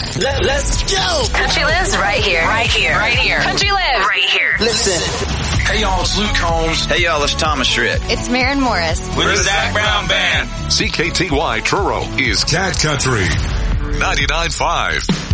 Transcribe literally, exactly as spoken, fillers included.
Let, let's go. Country lives right here. Right here. Right here. Country lives right here. Listen. Hey y'all, it's Luke Combs. Hey y'all, it's Thomas Schritt. It's Maren Morris. We're the Zach Brown Band. C K T Y Truro is Cat Country ninety-nine point five.